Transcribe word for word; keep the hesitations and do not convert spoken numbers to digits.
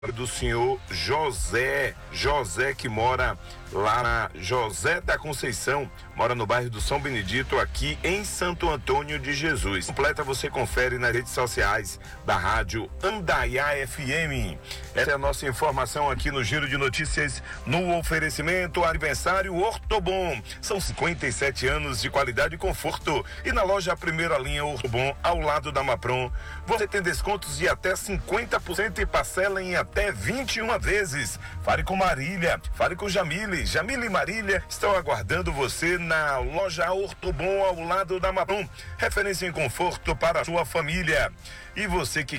do senhor José, José que mora lá na José da Conceição, mora no bairro do São Benedito, aqui em Santo Antônio de Jesus. Completa você confere nas redes sociais da rádio Andaiá F M. Essa é a nossa informação aqui no Giro de Notícias, no oferecimento aniversário Ortobon. São cinquenta e sete anos de qualidade e conforto. E na loja Primeira Linha Ortobon, ao lado da Mapron, você tem descontos de até cinquenta por cento e parcela em até vinte e uma vezes. Fale com Marília, fale com Jamile. Jamile e Marília estão aguardando você na loja Ortobon, ao lado da Mapron. Referência em conforto para a sua família. E você que